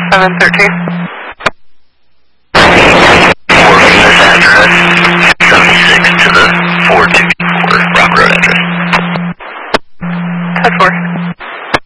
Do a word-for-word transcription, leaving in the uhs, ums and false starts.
seven thirteen. Working this address, seventy-six to the four two four Rock Road address. ten four.